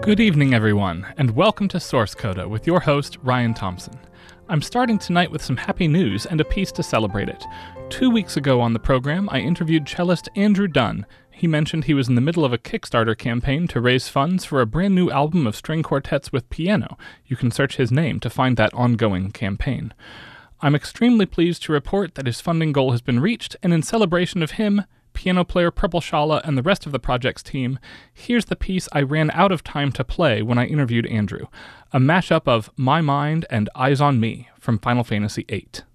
Good evening, everyone, and welcome to Source Coda with your host, Ryan Thompson. I'm starting tonight with some happy news and a piece to celebrate it. 2 weeks ago on the program, I interviewed cellist Andrew Dunn. He mentioned he was in the middle of a Kickstarter campaign to raise funds for a brand new album of string quartets with piano. You can search his name to find that ongoing campaign. I'm extremely pleased to report that his funding goal has been reached, and in celebration of him, piano player Purple Shala, and the rest of the project's team, here's the piece I ran out of time to play when I interviewed Andrew, a mashup of My Mind and Eyes on Me from Final Fantasy VIII.